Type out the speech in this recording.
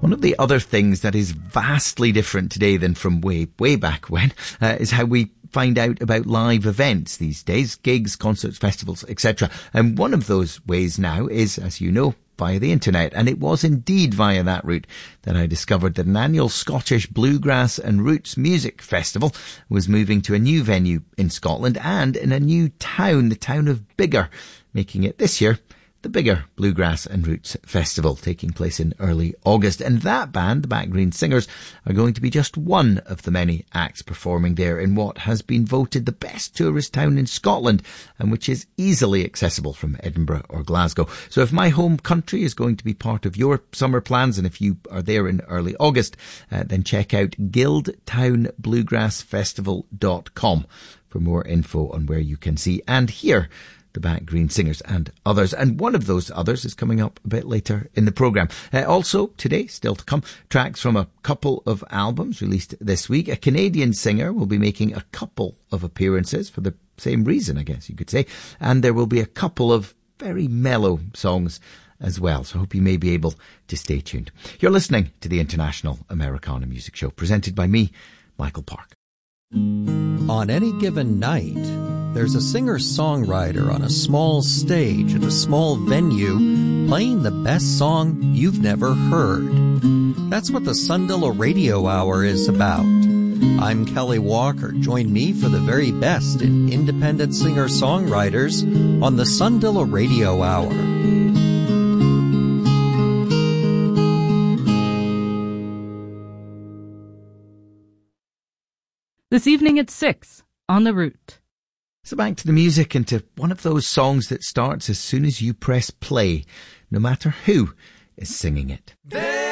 One of the other things that is vastly different today than from way back when is how we find out about live events these days, gigs, concerts, festivals, etc. And one of those ways now is, as you know, via the internet. And it was indeed via that route that I discovered that an annual Scottish Bluegrass and Roots Music Festival was moving to a new venue in Scotland and in a new town, the town of Biggar, making it this year the Biggar Bluegrass and Roots Festival, taking place in early August. And that band, the Back Green Singers, are going to be just one of the many acts performing there in what has been voted the best tourist town in Scotland, and which is easily accessible from Edinburgh or Glasgow. So if my home country is going to be part of your summer plans, and if you are there in early August, then check out guildtownbluegrassfestival.com for more info on where you can see and hear the Back Green Singers and others. And one of those others is coming up a bit later in the programme. Also, today, still to come, tracks from a couple of albums released this week. A Canadian singer will be making a couple of appearances for the same reason, I guess you could say. And there will be a couple of very mellow songs as well. So I hope you may be able to stay tuned. You're listening to the International Americana Music Show, presented by me, Michael Park. On any given night, there's a singer-songwriter on a small stage at a small venue playing the best song you've never heard. That's what the Sundilla Radio Hour is about. I'm Kelly Walker. Join me for the very best in independent singer-songwriters on the Sundilla Radio Hour. This evening at 6 on The Root. So back to the music and to one of those songs that starts as soon as you press play, no matter who is singing it.